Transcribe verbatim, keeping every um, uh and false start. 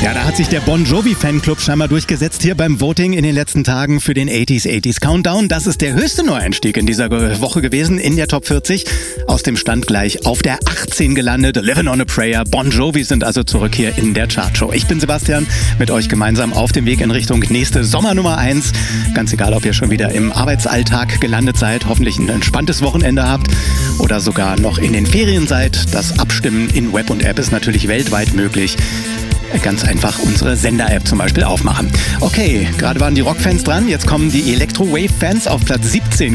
Ja, da hat sich der Bon Jovi Fanclub scheinbar durchgesetzt hier beim Voting in den letzten Tagen für den achtziger achtziger Countdown. Das ist der höchste Neueinstieg in dieser Woche gewesen in der Top vierzig. Aus dem Stand gleich auf der achtzehn gelandet. Living on a Prayer. Bon Jovi sind also zurück hier in der Chartshow. Ich bin Sebastian, mit euch gemeinsam auf dem Weg in Richtung nächste Sommernummer eins. Ganz egal, ob ihr schon wieder im Arbeitsalltag gelandet seid, hoffentlich ein entspanntes Wochenende habt oder sogar noch in den Ferien seid. Das Abstimmen in Web und App ist natürlich weltweit möglich. Ganz einfach unsere Sender-App zum Beispiel aufmachen. Okay, gerade waren die Rockfans dran, jetzt kommen die Electro-Wave-Fans auf Platz siebzehn